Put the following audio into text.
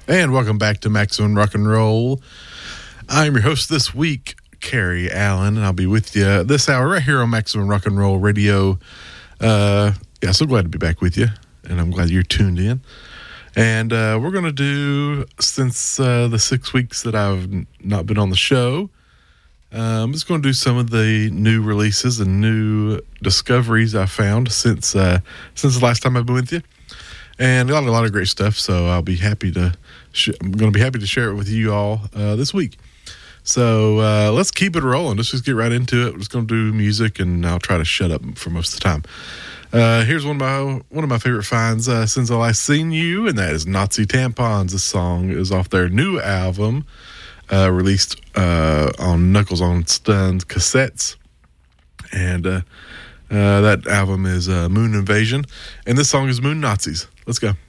And welcome back to Maximum Rock and Roll. I'm your host this week, Carrie Allen, and I'll be with you this hour right here on Maximum Rock and Roll Radio. So glad to be back with you, and I'm glad you're tuned in. And we're going to do, since the 6 weeks that I've not been on the show, I'm just going to do some of the new releases and new discoveries I found since the last time I've been with you. And a lot of great stuff, so I'll be happy to I'm going to be happy to share it with you all this week. So let's keep it rolling. Let's just get right into it. We're just going to do music, and I'll try to shut up for most of the time. Here's one of my favorite finds since I last seen you, and that is Nazi Tampons. This song is off their new album, released on Knuckles on Stuns cassettes, and that album is Moon Invasion, and this song is Moon Nazis. Let's go.